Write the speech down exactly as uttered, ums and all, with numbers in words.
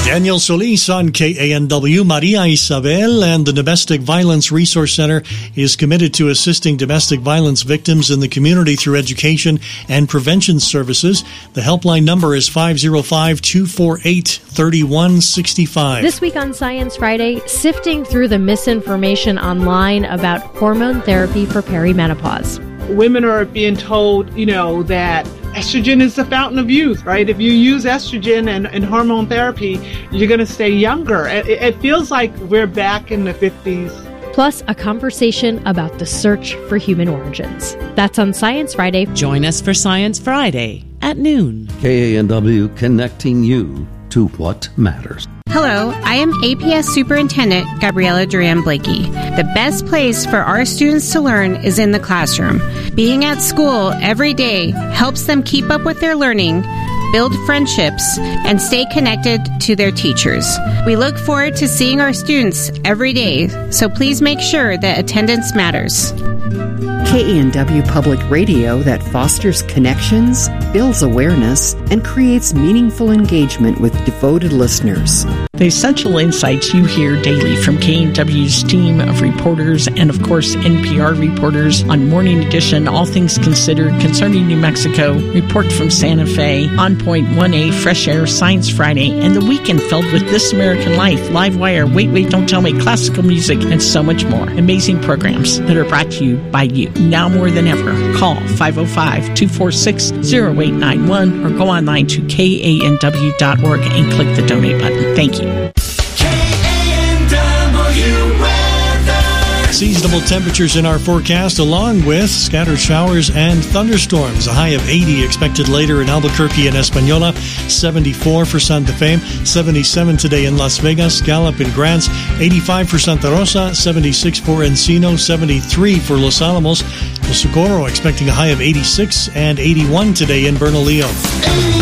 Daniel Solis on K A N W. Maria Isabel and the Domestic Violence Resource Center is committed to assisting domestic violence victims in the community through education and prevention services. The helpline number is five oh five, two four eight, three one six five. This week on Science Friday, sifting through the misinformation online about hormone therapy for perimenopause. Women are being told, you know, that estrogen is the fountain of youth, right? If you use estrogen and, and hormone therapy, you're going to stay younger. It, it feels like we're back in the fifties. Plus, a conversation about the search for human origins. That's on Science Friday. Join us for Science Friday at noon. K A N W, connecting you to what matters. Hello, I am A P S Superintendent Gabriela Duran-Blakey. The best place for our students to learn is in the classroom. Being at school every day helps them keep up with their learning, build friendships, and stay connected to their teachers. We look forward to seeing our students every day, so please make sure that attendance matters. K A N W Public Radio that fosters connections, builds awareness, and creates meaningful engagement with devoted listeners. The essential insights you hear daily from K A N W's team of reporters and, of course, N P R reporters on Morning Edition, All Things Considered, Concerning New Mexico, Report from Santa Fe, On Point one A, Fresh Air, Science Friday, and the weekend filled with This American Life, Live Wire, Wait, Wait, Don't Tell Me, classical music, and so much more. Amazing programs that are brought to you by you. Now more than ever, call five oh five, two four six, oh eight nine one or go online to K A N W dot org and click the donate button. Thank you. Seasonable temperatures in our forecast, along with scattered showers and thunderstorms. A high of eighty expected later in Albuquerque and Española, seventy-four for Santa Fe, seventy-seven today in Las Vegas, Gallup and Grants, eighty-five for Santa Rosa, seventy-six for Encino, seventy-three for Los Alamos. Los Socorro expecting a high of eighty-six and eighty-one today in Bernalillo.